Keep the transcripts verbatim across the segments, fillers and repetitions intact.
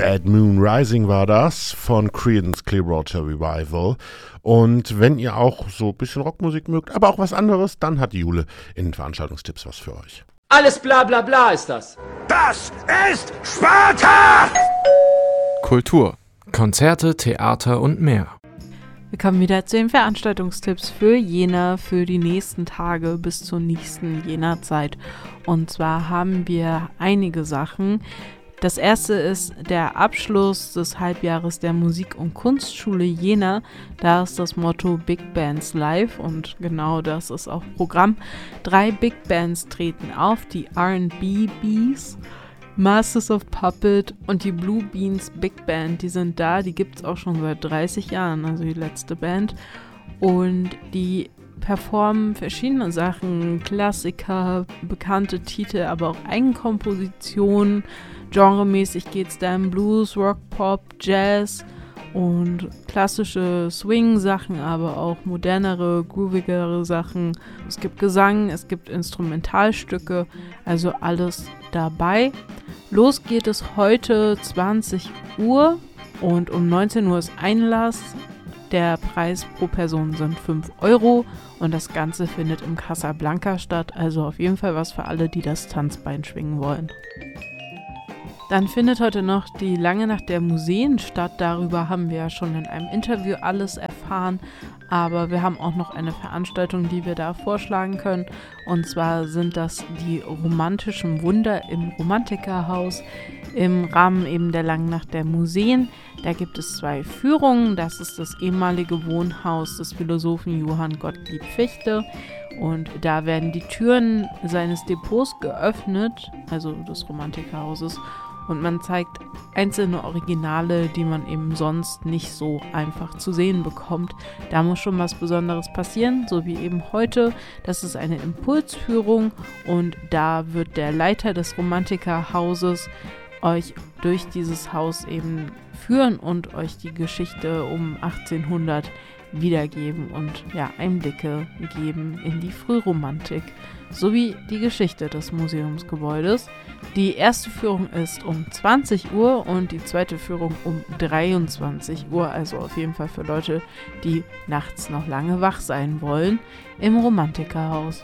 at Moon Rising war das von Creedence Clearwater Revival. Und wenn ihr auch so ein bisschen Rockmusik mögt, aber auch was anderes, dann hat Jule in den Veranstaltungstipps was für euch. Alles bla bla bla ist das. Das ist Sparta! Kultur, Konzerte, Theater und mehr. Wir kommen wieder zu den Veranstaltungstipps für Jena für die nächsten Tage bis zur nächsten Jena-Zeit. Und zwar haben wir einige Sachen. Das erste ist der Abschluss des Halbjahres der Musik- und Kunstschule Jena. Da ist das Motto Big Bands Live und genau das ist auch Programm. Drei Big Bands treten auf, die R and B Bees, Masters of Puppet und die Blue Beans Big Band. Die sind da, die gibt es auch schon seit dreißig Jahren, also die letzte Band. Und die performen verschiedene Sachen, Klassiker, bekannte Titel, aber auch Eigenkompositionen. Genremäßig geht es da um Blues, Rock, Pop, Jazz und klassische Swing-Sachen, aber auch modernere, groovigere Sachen. Es gibt Gesang, es gibt Instrumentalstücke, also alles dabei. Los geht es heute zwanzig Uhr und um neunzehn Uhr ist Einlass. Der Preis pro Person sind fünf Euro und das Ganze findet im Casablanca statt, also auf jeden Fall was für alle, die das Tanzbein schwingen wollen. Dann findet heute noch die Lange Nacht der Museen statt. Darüber haben wir ja schon in einem Interview alles erfahren. Aber wir haben auch noch eine Veranstaltung, die wir da vorschlagen können. Und zwar sind das die romantischen Wunder im Romantikerhaus im Rahmen eben der Langen Nacht der Museen. Da gibt es zwei Führungen. Das ist das ehemalige Wohnhaus des Philosophen Johann Gottlieb Fichte. Und da werden die Türen seines Depots geöffnet, also des Romantikerhauses. Und man zeigt einzelne Originale, die man eben sonst nicht so einfach zu sehen bekommt. Da muss schon was Besonderes passieren, so wie eben heute. Das ist eine Impulsführung und da wird der Leiter des Romantikerhauses euch durch dieses Haus eben führen und euch die Geschichte um achtzehnhundert wiedergeben und ja, Einblicke geben in die Frühromantik sowie die Geschichte des Museumsgebäudes. Die erste Führung ist um zwanzig Uhr und die zweite Führung um dreiundzwanzig Uhr, also auf jeden Fall für Leute, die nachts noch lange wach sein wollen, im Romantikerhaus.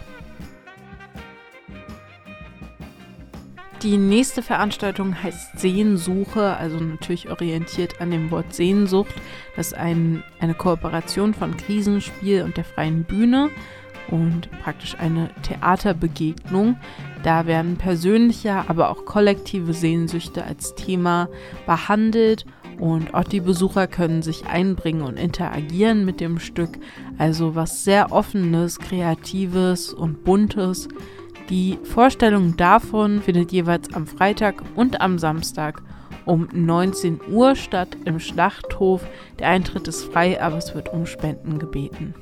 Die nächste Veranstaltung heißt Sehnsuche, also natürlich orientiert an dem Wort Sehnsucht. Das ist ein, eine Kooperation von Krisenspiel und der Freien Bühne und praktisch eine Theaterbegegnung. Da werden persönliche, aber auch kollektive Sehnsüchte als Thema behandelt und auch die Besucher können sich einbringen und interagieren mit dem Stück. Also was sehr Offenes, Kreatives und Buntes. Die Vorstellung davon findet jeweils am Freitag und am Samstag um neunzehn Uhr statt im Schlachthof. Der Eintritt ist frei, aber es wird um Spenden gebeten.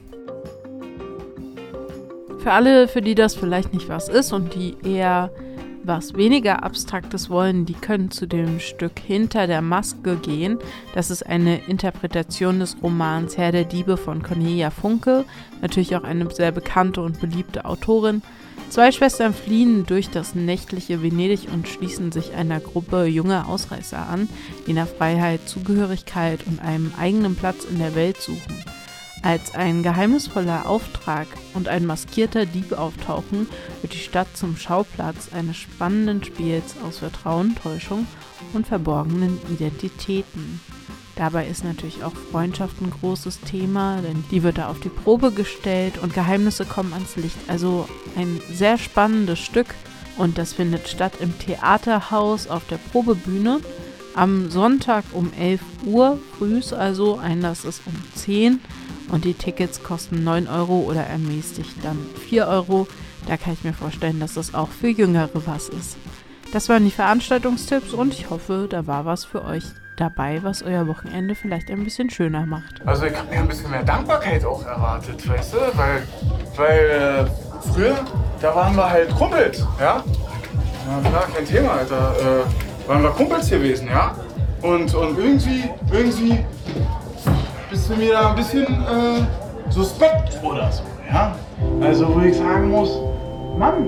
Für alle, für die das vielleicht nicht was ist und die eher was weniger Abstraktes wollen, die können zu dem Stück Hinter der Maske gehen. Das ist eine Interpretation des Romans Herr der Diebe von Cornelia Funke, natürlich auch eine sehr bekannte und beliebte Autorin. Zwei Schwestern fliehen durch das nächtliche Venedig und schließen sich einer Gruppe junger Ausreißer an, die nach Freiheit, Zugehörigkeit und einem eigenen Platz in der Welt suchen. Als ein geheimnisvoller Auftrag und ein maskierter Dieb auftauchen, wird die Stadt zum Schauplatz eines spannenden Spiels aus Vertrauen, Täuschung und verborgenen Identitäten. Dabei ist natürlich auch Freundschaft ein großes Thema, denn die wird da auf die Probe gestellt und Geheimnisse kommen ans Licht. Also ein sehr spannendes Stück und das findet statt im Theaterhaus auf der Probebühne am Sonntag um elf Uhr frühs, also Einlass ist um zehn und die Tickets kosten neun Euro oder ermäßigt dann vier Euro. Da kann ich mir vorstellen, dass das auch für Jüngere was ist. Das waren die Veranstaltungstipps und ich hoffe, da war was für euch dabei, was euer Wochenende vielleicht ein bisschen schöner macht. Also ich habe mir ein bisschen mehr Dankbarkeit auch erwartet, weißt du, weil, weil äh, früher, da waren wir halt Kumpels, ja? Ja klar, kein Thema, Alter, äh, waren wir Kumpels gewesen, ja? Und, und irgendwie, irgendwie bist du mir da ein bisschen äh, suspekt oder so, ja? Also wo ich sagen muss, Mann,